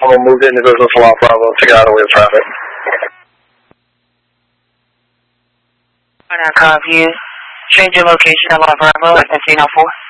I'm going to move into business a lot, Bravo, to get out of the way of traffic. Now, copy you. Change your location at Lot Bravo at 1504.